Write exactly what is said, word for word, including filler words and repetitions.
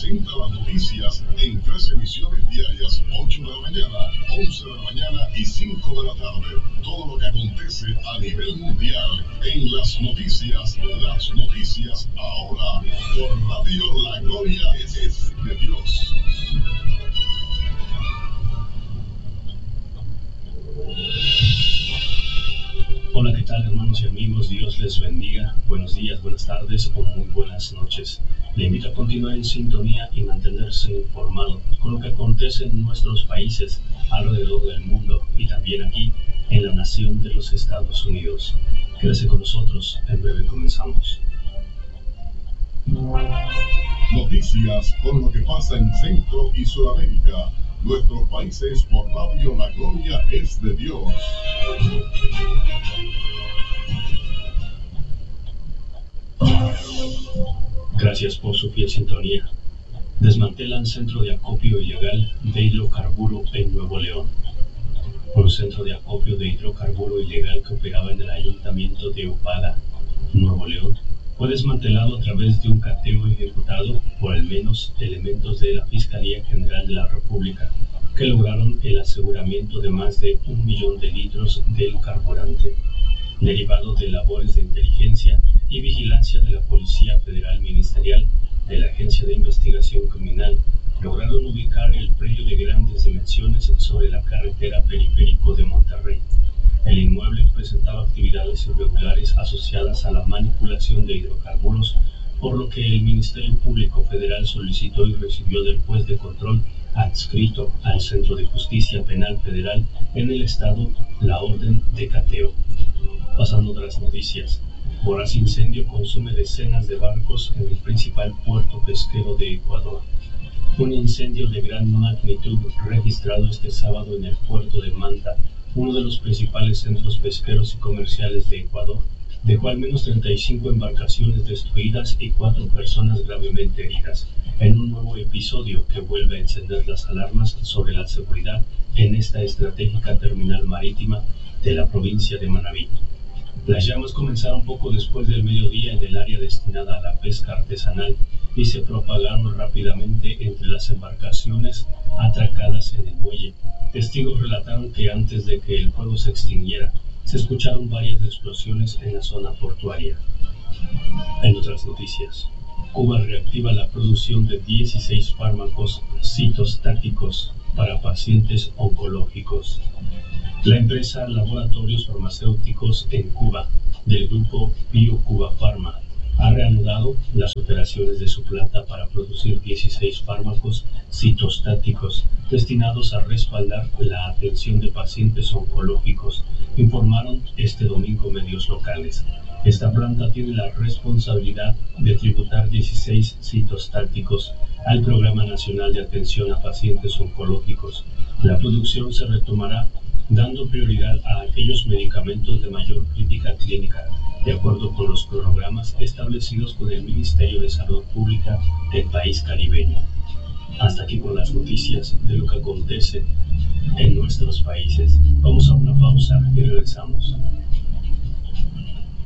presenta las noticias en tres emisiones diarias, ocho de la mañana, once de la mañana y cinco de la tarde. Todo lo que acontece a nivel mundial en las noticias, las noticias ahora, por Radio La Gloria es de Dios. Hola, ¿qué tal, hermanos y amigos? Dios les bendiga. Buenos días, buenas tardes o muy buenas noches. Le invito a continuar en sintonía y mantenerse informado con lo que acontece en nuestros países alrededor del mundo y también aquí en la nación de los Estados Unidos. Quédese con nosotros, en breve comenzamos. Noticias con lo que pasa en Centro y Sudamérica. Nuestros países por Radio La Gloria es de Dios. Gracias por su fiel sintonía. Desmantelan centro de acopio ilegal de hidrocarburo en Nuevo León. Un centro de acopio de hidrocarburo ilegal que operaba en el ayuntamiento de Opala, Nuevo León, fue desmantelado a través de un cateo ejecutado por al menos elementos de la Fiscalía General de la República, que lograron el aseguramiento de más de un millón de litros del carburante, derivado de labores de inteligencia y vigilancia de la Policía Federal Ministerial de la Agencia de Investigación Criminal. Lograron ubicar el predio de grandes dimensiones sobre la carretera Periférico de Monterrey. El inmueble presentaba actividades irregulares asociadas a la manipulación de hidrocarburos, por lo que el Ministerio Público Federal solicitó y recibió del juez de control adscrito al Centro de Justicia Penal Federal en el estado la orden de cateo. Pasando a otras noticias. Voraz incendio consume decenas de barcos en el principal puerto pesquero de Ecuador. Un incendio de gran magnitud registrado este sábado en el puerto de Manta, uno de los principales centros pesqueros y comerciales de Ecuador, dejó al menos treinta y cinco embarcaciones destruidas y cuatro personas gravemente heridas, en un nuevo episodio que vuelve a encender las alarmas sobre la seguridad en esta estratégica terminal marítima de la provincia de Manabí. Las llamas comenzaron poco después del mediodía en el área destinada a la pesca artesanal y se propagaron rápidamente entre las embarcaciones atracadas en el muelle. Testigos relataron que antes de que el fuego se extinguiera, se escucharon varias explosiones en la zona portuaria. En otras noticias, Cuba reactiva la producción de dieciséis fármacos citostáticos para pacientes oncológicos. La empresa Laboratorios Farmacéuticos en Cuba, del grupo BioCuba Pharma, ha reanudado las operaciones de su planta para producir dieciséis fármacos citostáticos destinados a respaldar la atención de pacientes oncológicos, informaron este domingo medios locales. Esta planta tiene la responsabilidad de tributar dieciséis citostáticos al Programa Nacional de Atención a Pacientes Oncológicos. La producción se retomará dando prioridad a aquellos medicamentos de mayor crítica clínica, de acuerdo con los cronogramas establecidos con el Ministerio de Salud Pública del país caribeño. Hasta aquí con las noticias de lo que acontece en nuestros países. Vamos a una pausa y regresamos.